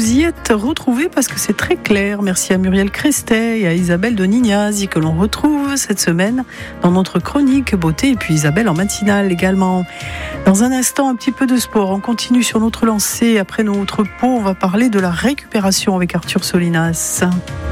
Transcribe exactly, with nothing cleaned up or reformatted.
vous y êtes retrouvés parce que c'est très clair. Merci à Muriel Crestet et à Isabelle de Nignasi que l'on retrouve cette semaine dans notre chronique beauté, et puis Isabelle en matinale également. Dans un instant, un petit peu de sport. On continue sur notre lancée. Après notre pause, on va parler de la récupération avec Arthur Solinas.